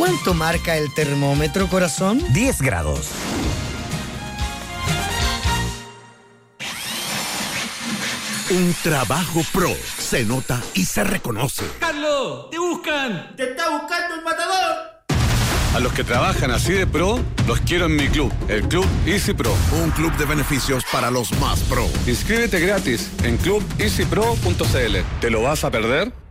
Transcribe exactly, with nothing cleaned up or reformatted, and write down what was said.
¿Cuánto marca el termómetro, corazón? diez grados. Un trabajo pro se nota y se reconoce. ¡Carlos! ¡Te buscan! ¡Te está buscando el matador! A los que trabajan así de pro, los quiero en mi club, el Club Easy Pro. Un club de beneficios para los más pro. Inscríbete gratis en club easy pro punto c l. ¿Te lo vas a perder?